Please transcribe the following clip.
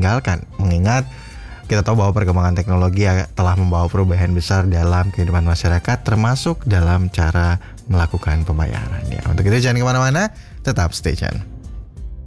tinggalkan. Mengingat kita tahu bahwa perkembangan teknologi telah membawa perubahan besar dalam kehidupan masyarakat, termasuk dalam cara melakukan pembayaran. Ya, untuk itu jangan kemana-mana, tetap stay tune.